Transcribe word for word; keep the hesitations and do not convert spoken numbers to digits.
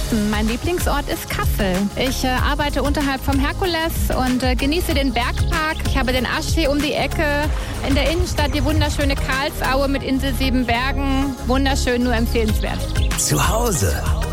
Hessen. Mein Lieblingsort ist Kassel. Ich äh, arbeite unterhalb vom Herkules und äh, genieße den Bergpark. Ich habe den Aschsee um die Ecke. In der Innenstadt die wunderschöne Karlsaue mit Insel Siebenbergen. Wunderschön, nur empfehlenswert. Zu Hause